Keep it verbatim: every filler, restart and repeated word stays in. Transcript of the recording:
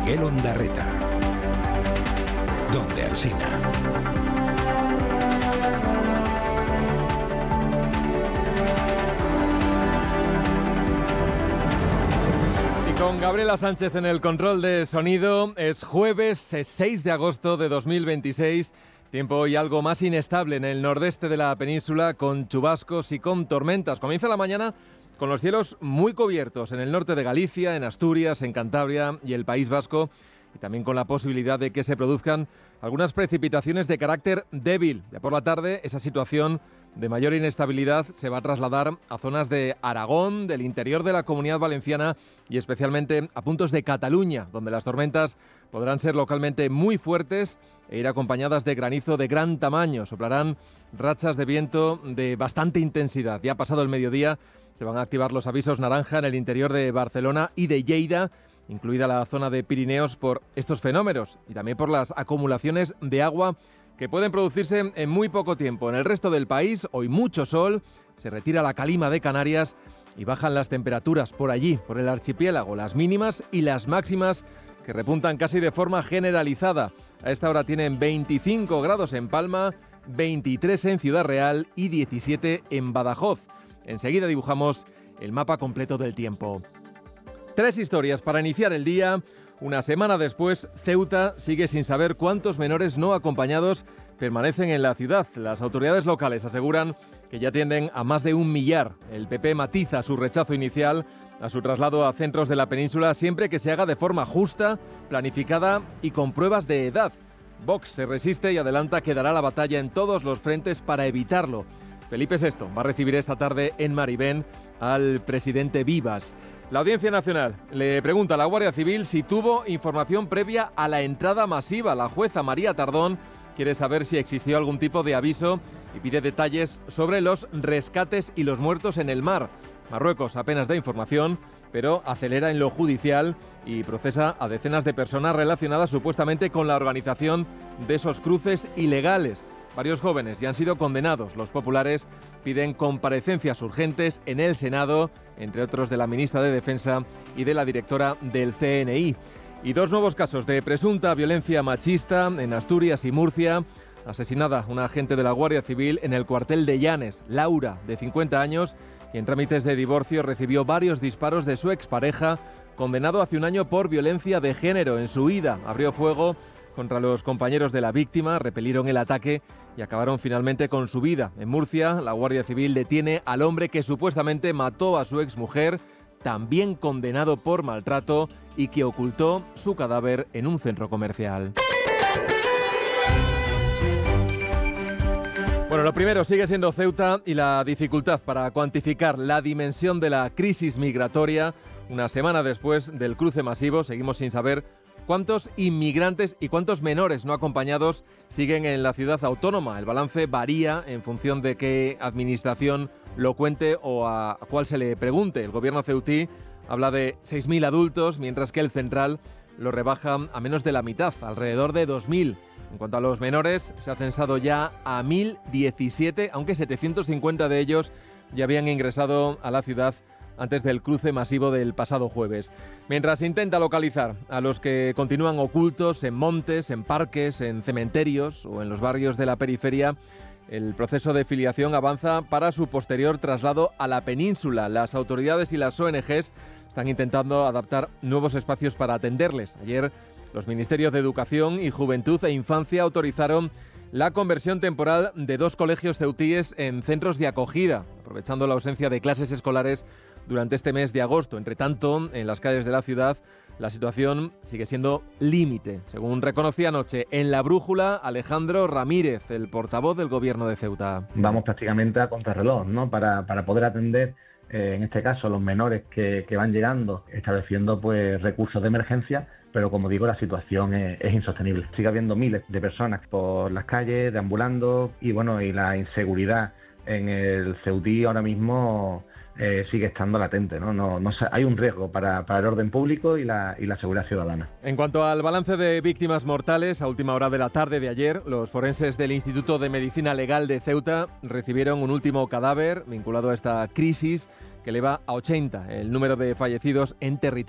Miguel Ondarreta. Donde Alsina. Con Gabriela Sánchez en el control de sonido, es jueves seis de agosto de dos mil veintiséis, tiempo hoy algo más inestable en el nordeste de la península, con chubascos y con tormentas. Comienza la mañana con los cielos muy cubiertos en el norte de Galicia, en Asturias, en Cantabria y el País Vasco, y también con la posibilidad de que se produzcan algunas precipitaciones de carácter débil. Ya por la tarde, esa situación de mayor inestabilidad se va a trasladar a zonas de Aragón, del interior de la Comunidad Valenciana y especialmente a puntos de Cataluña, donde las tormentas podrán ser localmente muy fuertes e ir acompañadas de granizo de gran tamaño. Soplarán rachas de viento de bastante intensidad. Ya pasado el mediodía se van a activar los avisos naranja en el interior de Barcelona y de Lleida, incluida la zona de Pirineos, por estos fenómenos y también por las acumulaciones de agua que pueden producirse en muy poco tiempo. En el resto del país, hoy mucho sol, se retira la calima de Canarias y bajan las temperaturas por allí, por el archipiélago, las mínimas y las máximas que repuntan casi de forma generalizada. A esta hora tienen veinticinco grados en Palma, veintitrés en Ciudad Real y diecisiete en Badajoz. Enseguida dibujamos el mapa completo del tiempo. Tres historias para iniciar el día. Una semana después, Ceuta sigue sin saber cuántos menores no acompañados permanecen en la ciudad. Las autoridades locales aseguran que ya tienden a más de un millar. El P P matiza su rechazo inicial a su traslado a centros de la península siempre que se haga de forma justa, planificada y con pruebas de edad. Vox se resiste y adelanta que dará la batalla en todos los frentes para evitarlo. Felipe sexto va a recibir esta tarde en Maribén al presidente Vivas. La Audiencia Nacional le pregunta a la Guardia Civil si tuvo información previa a la entrada masiva. La jueza María Tardón quiere saber si existió algún tipo de aviso y pide detalles sobre los rescates y los muertos en el mar. Marruecos apenas da información, pero acelera en lo judicial y procesa a decenas de personas relacionadas supuestamente con la organización de esos cruces ilegales. Varios jóvenes ya han sido condenados. Los populares piden comparecencias urgentes en el Senado, entre otros de la ministra de Defensa y de la directora del C N I. Y dos nuevos casos de presunta violencia machista en Asturias y Murcia. Asesinada una agente de la Guardia Civil en el cuartel de Llanes, Laura, de cincuenta años, y en trámites de divorcio recibió varios disparos de su expareja, condenado hace un año por violencia de género. En su huida abrió fuego contra los compañeros de la víctima, repelieron el ataque y acabaron finalmente con su vida. En Murcia, la Guardia Civil detiene al hombre que supuestamente mató a su exmujer, también condenado por maltrato, y que ocultó su cadáver en un centro comercial. Bueno, lo primero sigue siendo Ceuta y la dificultad para cuantificar la dimensión de la crisis migratoria. Una semana después del cruce masivo, seguimos sin saber cuántos inmigrantes y cuántos menores no acompañados siguen en la ciudad autónoma. El balance varía en función de qué administración lo cuente o a cuál se le pregunte. El gobierno ceutí habla de seis mil adultos, mientras que el central lo rebaja a menos de la mitad, alrededor de dos mil. En cuanto a los menores, se ha censado ya a mil diecisiete, aunque setecientos cincuenta de ellos ya habían ingresado a la ciudad antes del cruce masivo del pasado jueves. Mientras intenta localizar a los que continúan ocultos en montes, en parques, en cementerios o en los barrios de la periferia, el proceso de filiación avanza para su posterior traslado a la península. Las autoridades y las O N Ges están intentando adaptar nuevos espacios para atenderles. Ayer, los ministerios de Educación y Juventud e Infancia autorizaron la conversión temporal de dos colegios ceutíes en centros de acogida, aprovechando la ausencia de clases escolares durante este mes de agosto. Entre tanto, en las calles de la ciudad, la situación sigue siendo límite. Según reconocía anoche en La Brújula Alejandro Ramírez, el portavoz del gobierno de Ceuta. Vamos prácticamente a contrarreloj, ¿no? Para, para poder atender, eh, en este caso, a los menores que, que van llegando, estableciendo pues recursos de emergencia. Pero como digo, la situación es, es insostenible. Sigue habiendo miles de personas por las calles, deambulando, y bueno, y la inseguridad en el Ceutí ahora mismo eh, sigue estando latente, ¿no? No, no hay un riesgo para, para el orden público y la, y la seguridad ciudadana. En cuanto al balance de víctimas mortales, a última hora de la tarde de ayer, los forenses del Instituto de Medicina Legal de Ceuta recibieron un último cadáver vinculado a esta crisis que eleva a ochenta el número de fallecidos en territorio